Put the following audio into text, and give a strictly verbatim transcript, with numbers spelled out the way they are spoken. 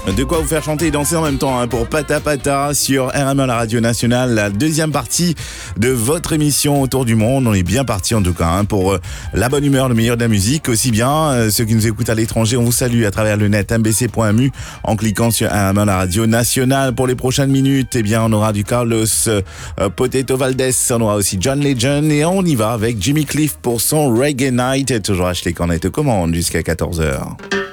De quoi vous faire chanter et danser en même temps hein, pour Pata Pata sur R M un, la radio nationale, la deuxième partie de votre émission Autour du monde. On est bien parti en tout cas hein, pour euh, la bonne humeur, le meilleur de la musique. Aussi bien euh, ceux qui nous écoutent à l'étranger, on vous salue à travers le net m b c point m u en cliquant sur R M un, la radio nationale. Pour les prochaines minutes, eh bien on aura du Carlos euh, Potato Valdez, on aura aussi John Legend et on y va avec Jimmy Cliff pour son Reggae Night. Et toujours Ashley Cornette aux commandes jusqu'à quatorze heures.